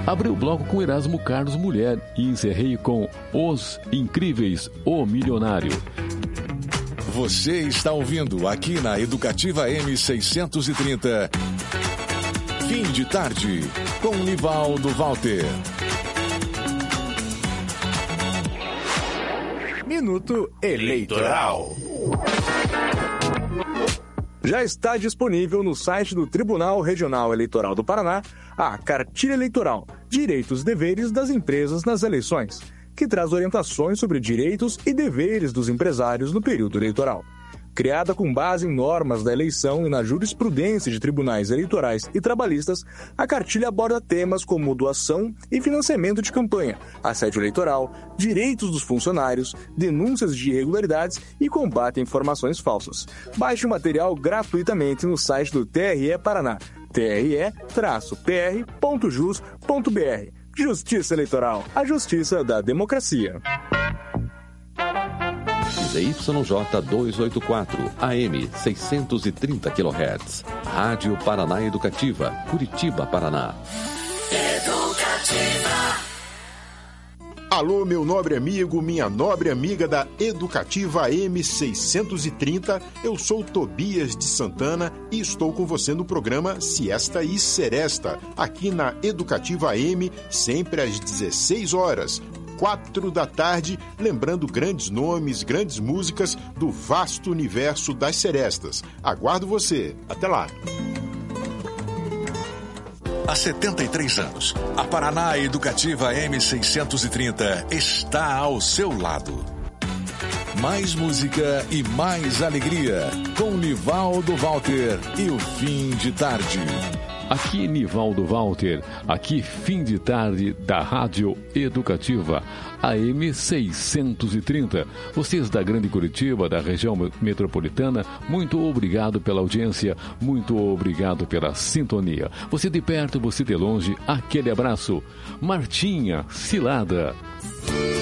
Abri o bloco com Erasmo Carlos Mulher e encerrei com Os Incríveis, O Milionário. Você está ouvindo aqui na Educativa M630. Fim de tarde, com Nivaldo Walter. Minuto Eleitoral. Já está disponível no site do Tribunal Regional Eleitoral do Paraná a Cartilha Eleitoral, Direitos e Deveres das Empresas nas Eleições, que traz orientações sobre direitos e deveres dos empresários no período eleitoral. Criada com base em normas da eleição e na jurisprudência de tribunais eleitorais e trabalhistas, a cartilha aborda temas como doação e financiamento de campanha, assédio eleitoral, direitos dos funcionários, denúncias de irregularidades e combate a informações falsas. Baixe o material gratuitamente no site do TRE Paraná, tre-pr.jus.br. Justiça Eleitoral, a justiça da democracia. ZYJ 284, AM 630 kHz. Rádio Paraná Educativa, Curitiba, Paraná. Educativa. Alô, meu nobre amigo, minha nobre amiga da Educativa M630. Eu sou Tobias de Santana e estou com você no programa Siesta e Seresta, aqui na Educativa M, sempre às 16 horas. 4 da tarde, lembrando grandes nomes, grandes músicas do vasto universo das serestas. Aguardo você. Até lá. Há 73 anos, a Paraná Educativa M630 está ao seu lado. Mais música e mais alegria, com Nivaldo Walter e o Fim de Tarde. Aqui Nivaldo Walter, aqui Fim de Tarde da Rádio Educativa, AM 630. Vocês da Grande Curitiba, da região metropolitana, muito obrigado pela audiência, muito obrigado pela sintonia. Você de perto, você de longe, aquele abraço. Martinha Cilada.